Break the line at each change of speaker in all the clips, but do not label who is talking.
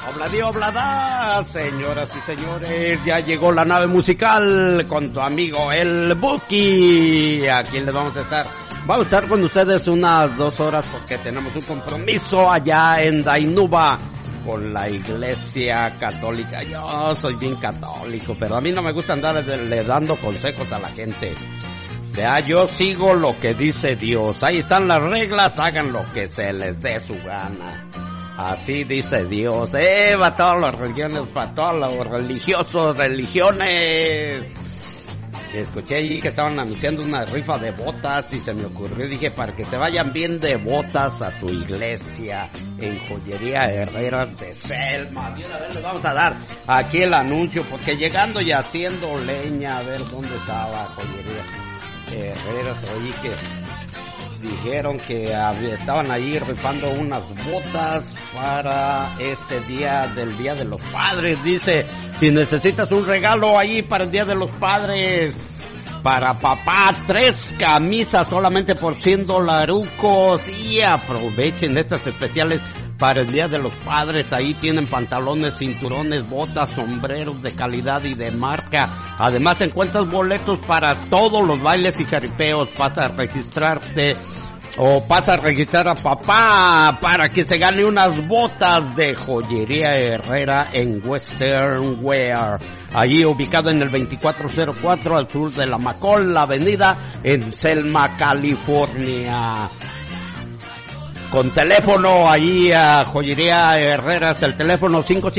Obladío, oblada, señoras y señores, ya llegó la nave musical con tu amigo el Buki. Aquí les vamos a estar con ustedes unas 2 horas porque tenemos un compromiso allá en Dainuba con la Iglesia Católica. Yo soy bien católico, pero a mí no me gusta andar le dando consejos a la gente. Ya, yo sigo lo que dice Dios. Ahí están las reglas, hagan lo que se les dé su gana. Así dice Dios, para todas las religiones, para todos los religiosos, religiones. Escuché allí que estaban anunciando una rifa de botas y se me ocurrió, dije, para que se vayan bien de botas a su iglesia en Joyería Herreras de Selma. De una vez les vamos a dar aquí el anuncio, porque llegando y haciendo leña, a ver dónde estaba Joyería Herreras, oí que dijeron que estaban ahí rifando unas botas para este día de los padres. Dice, si necesitas un regalo ahí para el día de los padres, para papá, 3 camisas solamente por $100. Y aprovechen estas especiales para el día de los padres. Ahí tienen pantalones, cinturones, botas, sombreros de calidad y de marca. Además encuentras boletos para todos los bailes y jaripeos. Pasa a registrarte o pasa a registrar a papá para que se gane unas botas de Joyería Herrera en Western Wear. Allí ubicado en el 2404 al sur de la McCall, la avenida en Selma, California. Con teléfono ahí a Joyería Herreras, el teléfono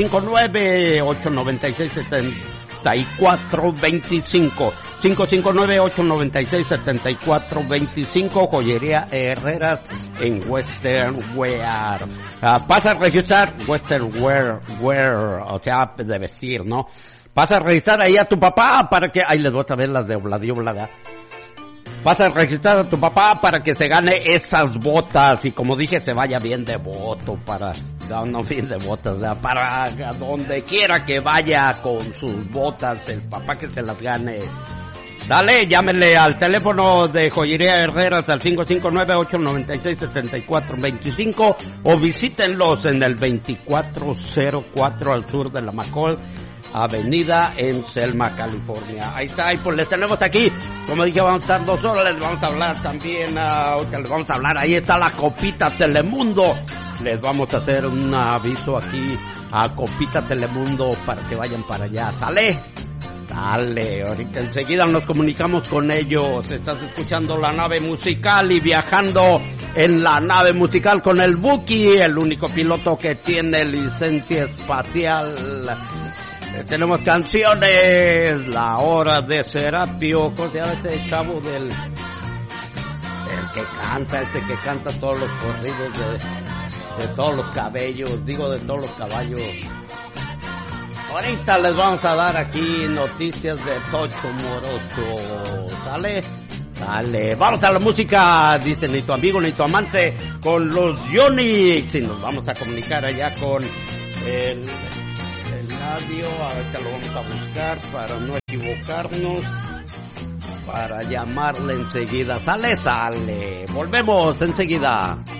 559-896-7425. 559-896-7425, Joyería Herreras en Western Wear. Pasa a registrar Western Wear, o sea, de vestir, ¿no? Pasa a registrar ahí a tu papá para que, ahí les voy a ver las de Obladío Oblada. Vas a registrar a tu papá para que se gane esas botas y, como dije, se vaya bien de voto no bien de botas, o sea, para donde quiera que vaya con sus botas, el papá que se las gane. Dale, llámenle al teléfono de Joyería Herreras al 559-896-7425 o visítenlos en el 2404 al sur de la McCall Avenida en Selma, California. Ahí está, y pues les tenemos aquí, como dije, vamos a estar 2 horas, les vamos a hablar también, ahí está la Copita Telemundo, les vamos a hacer un aviso aquí a Copita Telemundo para que vayan para allá, ¿sale? Dale, ahorita enseguida nos comunicamos con ellos. Estás escuchando la nave musical y viajando en la nave musical con el Buki, el único piloto que tiene licencia espacial. Tenemos canciones, La Hora de Serapio, ¿cómo se llama este chavo del que canta todos los corridos de todos los cabellos, de todos los caballos? Ahorita les vamos a dar aquí noticias de Tocho Morocho, ¿sale? Dale, vamos a la música, dice ni tu amigo ni tu amante, con los Yonix, y nos vamos a comunicar allá con el radio. Ahorita lo vamos a buscar para no equivocarnos, para llamarle enseguida. Sale, volvemos enseguida.